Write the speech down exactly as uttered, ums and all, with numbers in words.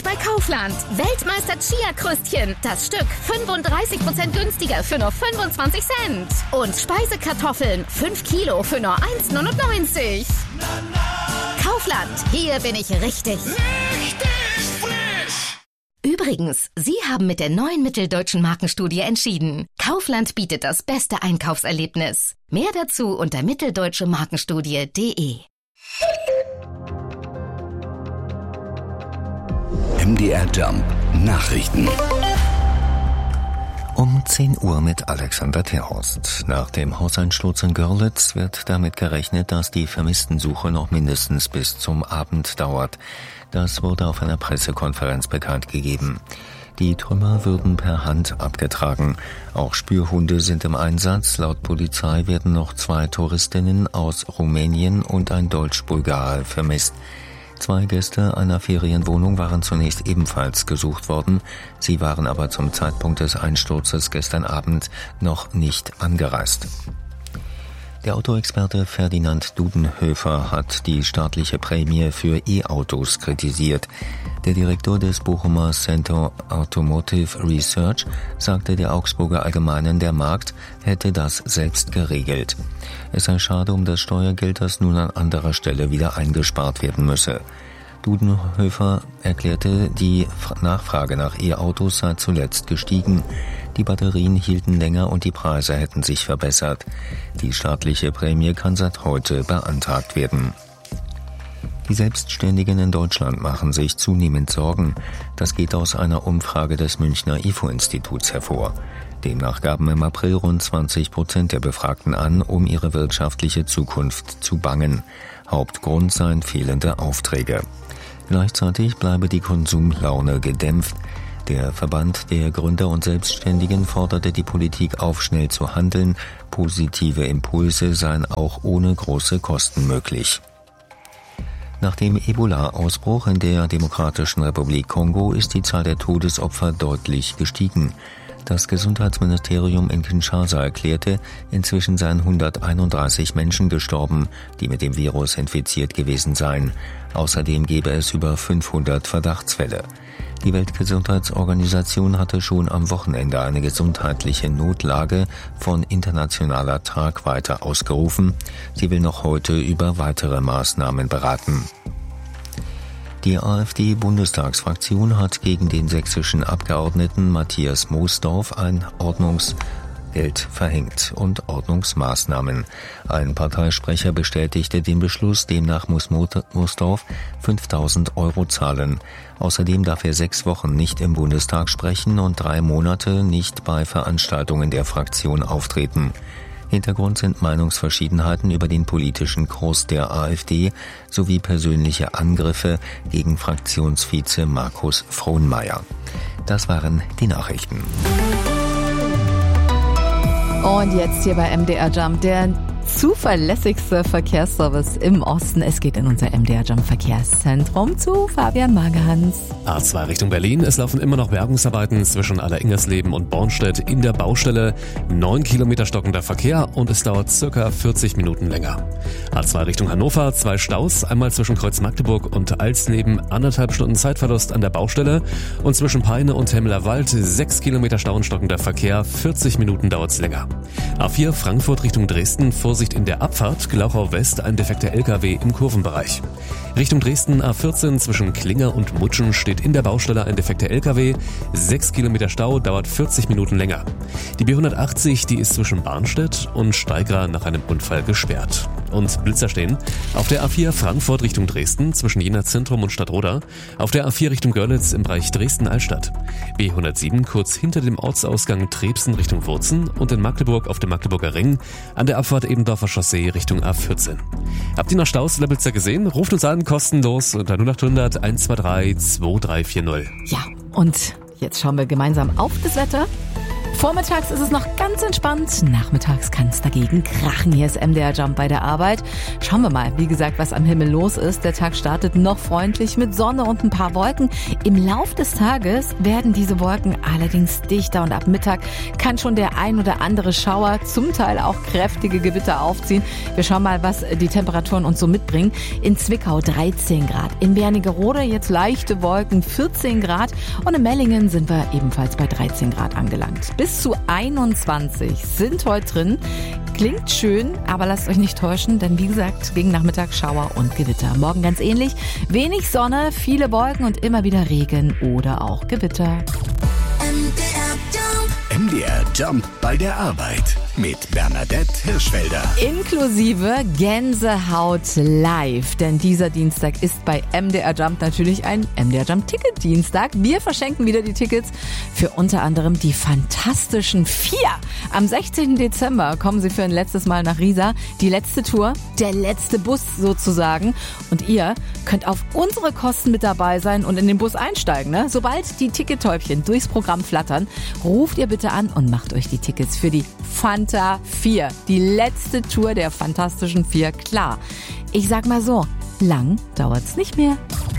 bei Kaufland. Weltmeister Chia-Krüstchen. Das Stück fünfunddreißig Prozent günstiger für nur fünfundzwanzig Cent. Und Speisekartoffeln. fünf Kilo für nur eins Komma neunundneunzig. Kaufland. Hier bin ich richtig. Richtig frisch. Übrigens, Sie haben mit der neuen Mitteldeutschen Markenstudie entschieden. Kaufland bietet das beste Einkaufserlebnis. Mehr dazu unter mitteldeutsche markenstudie punkt de. M D R Jump Nachrichten. Um zehn Uhr mit Alexander Terhorst. Nach dem Hauseinsturz in Görlitz wird damit gerechnet, dass die Vermisstensuche noch mindestens bis zum Abend dauert. Das wurde auf einer Pressekonferenz bekannt gegeben. Die Trümmer würden per Hand abgetragen. Auch Spürhunde sind im Einsatz. Laut Polizei werden noch zwei Touristinnen aus Rumänien und ein Deutsch-Bulgare vermisst. Zwei Gäste einer Ferienwohnung waren zunächst ebenfalls gesucht worden. Sie waren aber zum Zeitpunkt des Einsturzes gestern Abend noch nicht angereist. Der Autoexperte Ferdinand Dudenhöfer hat die staatliche Prämie für E-Autos kritisiert. Der Direktor des Bochumer Center Automotive Research sagte der Augsburger Allgemeinen, der Markt hätte das selbst geregelt. Es sei schade um das Steuergeld, das nun an anderer Stelle wieder eingespart werden müsse. Dudenhöfer erklärte, die Nachfrage nach E-Autos sei zuletzt gestiegen. Die Batterien hielten länger und die Preise hätten sich verbessert. Die staatliche Prämie kann seit heute beantragt werden. Die Selbstständigen in Deutschland machen sich zunehmend Sorgen. Das geht aus einer Umfrage des Münchner I F O-Instituts hervor. Demnach gaben im April rund zwanzig Prozent der Befragten an, um ihre wirtschaftliche Zukunft zu bangen. Hauptgrund seien fehlende Aufträge. Gleichzeitig bleibe die Konsumlaune gedämpft. Der Verband der Gründer und Selbstständigen forderte die Politik auf, schnell zu handeln. Positive Impulse seien auch ohne große Kosten möglich. Nach dem Ebola-Ausbruch in der Demokratischen Republik Kongo ist die Zahl der Todesopfer deutlich gestiegen. Das Gesundheitsministerium in Kinshasa erklärte, inzwischen seien hunderteinunddreißig Menschen gestorben, die mit dem Virus infiziert gewesen seien. Außerdem gebe es über fünfhundert Verdachtsfälle. Die Weltgesundheitsorganisation hatte schon am Wochenende eine gesundheitliche Notlage von internationaler Tragweite ausgerufen. Sie will noch heute über weitere Maßnahmen beraten. Die AfD-Bundestagsfraktion hat gegen den sächsischen Abgeordneten Matthias Moosdorf ein Ordnungsgeld verhängt und Ordnungsmaßnahmen. Ein Parteisprecher bestätigte den Beschluss, demnach muss Moosdorf fünftausend Euro zahlen. Außerdem darf er sechs Wochen nicht im Bundestag sprechen und drei Monate nicht bei Veranstaltungen der Fraktion auftreten. Hintergrund sind Meinungsverschiedenheiten über den politischen Kurs der AfD sowie persönliche Angriffe gegen Fraktionsvize Markus Frohnmeier. Das waren die Nachrichten. Und jetzt hier bei M D R Jump, der zuverlässigste Verkehrsservice im Osten. Es geht in unser M D R Jump Verkehrszentrum zu Fabian Magerhans. A zwei Richtung Berlin. Es laufen immer noch Bergungsarbeiten zwischen Allersingersleben und Bornstedt in der Baustelle. Neun Kilometer stockender Verkehr und es dauert circa vierzig Minuten länger. A zwei Richtung Hannover. Zwei Staus. Einmal zwischen Kreuz Magdeburg und Alsleben. Anderthalb Stunden Zeitverlust an der Baustelle. Und zwischen Peine und Hemmelerwald. Sechs Kilometer Stau und stockender Verkehr. vierzig Minuten dauert's länger. A vier Frankfurt Richtung Dresden. Vorsicht in der Abfahrt. Glauchau West. Ein defekter L K W im Kurvenbereich. Richtung Dresden A vierzehn zwischen Klinger und Mutschen steht in der Baustelle ein defekter L K W. Sechs Kilometer Stau, dauert vierzig Minuten länger. Die B hundertachtzig, die ist zwischen Barnstedt und Steigra nach einem Unfall gesperrt. Und Blitzer stehen auf der A vier Frankfurt Richtung Dresden zwischen Jena Zentrum und Stadtroda. Auf der A vier Richtung Görlitz im Bereich Dresden-Altstadt. B hundertsieben kurz hinter dem Ortsausgang Trebsen Richtung Wurzen und in Magdeburg auf dem Magdeburger Ring an der Abfahrt Ebendorfer Chaussee Richtung A vierzehn. Habt ihr noch Staus in der Blitzer gesehen? Ruft uns an, kostenlos unter null acht hundert eins zwei drei zwei drei vier null. Ja, und jetzt schauen wir gemeinsam auf das Wetter. Vormittags ist es noch ganz entspannt, nachmittags kann es dagegen krachen. Hier ist M D R Jump bei der Arbeit. Schauen wir mal, wie gesagt, was am Himmel los ist. Der Tag startet noch freundlich mit Sonne und ein paar Wolken. Im Lauf des Tages werden diese Wolken allerdings dichter und ab Mittag kann schon der ein oder andere Schauer, zum Teil auch kräftige Gewitter aufziehen. Wir schauen mal, was die Temperaturen uns so mitbringen. In Zwickau dreizehn Grad, in Wernigerode jetzt leichte Wolken vierzehn Grad und in Mellingen sind wir ebenfalls bei dreizehn Grad angelangt. Bis zu einundzwanzig sind heute drin. Klingt schön, aber lasst euch nicht täuschen, denn wie gesagt, gegen Nachmittag Schauer und Gewitter. Morgen ganz ähnlich, wenig Sonne, viele Wolken und immer wieder Regen oder auch Gewitter. M D R Jump. M D R Jump bei der Arbeit mit Bernadette Hirschfelder. Inklusive Gänsehaut live, denn dieser Dienstag ist bei M D R Jump natürlich ein M D R Jump Ticket Dienstag. Wir verschenken wieder die Tickets für unter anderem die Fantastischen Vier. Am sechzehnten Dezember kommen sie für ein letztes Mal nach Riesa. Die letzte Tour, der letzte Bus sozusagen. Und ihr könnt auf unsere Kosten mit dabei sein und in den Bus einsteigen. Ne? Sobald die Tickettäubchen durchs Programm flattern, ruft ihr bitte an und macht euch die Tickets für die Fanta vier. Die letzte Tour der Fantastischen Vier, klar. Ich sag mal so, lang dauert's nicht mehr.